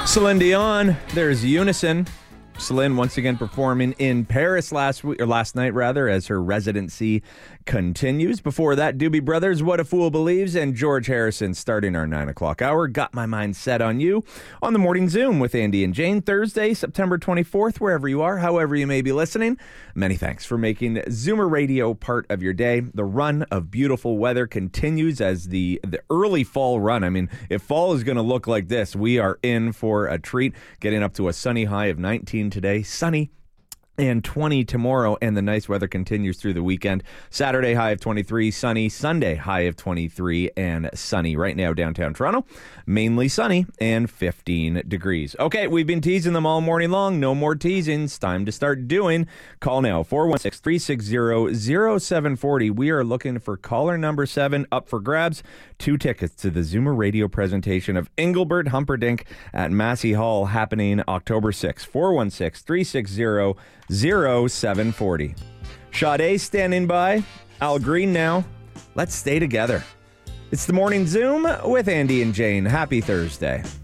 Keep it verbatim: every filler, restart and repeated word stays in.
Celine Dion, there's Unison. Celine once again performing in Paris last week, or last night rather, as her residency continues. Before that, Doobie Brothers, What a Fool Believes, and George Harrison starting our nine o'clock hour. Got my mind set on you on the Morning Zoom with Andy and Jane, Thursday, September twenty-fourth, wherever you are, however you may be listening. Many thanks for making Zoomer Radio part of your day. The run of beautiful weather continues as the, the early fall run. I mean, if fall is going to look like this, we are in for a treat, getting up to a sunny high of nineteen today, sunny and twenty tomorrow, and the nice weather continues through the weekend. Saturday high of twenty-three, sunny. Sunday high of twenty-three and sunny. Right now downtown Toronto, mainly sunny and fifteen degrees. Okay, we've been teasing them all morning long. No more teasing. It's time to start doing. Call now, four one six, three six zero, zero seven four zero. We are looking for caller number seven up for grabs. Two tickets to the Zoomer Radio presentation of Engelbert Humperdinck at Massey Hall happening October sixth. four one six, three six zero, zero seven four zero. Sade standing by. Al Green now. Let's stay together. It's the Morning Zoom with Andy and Jane. Happy Thursday.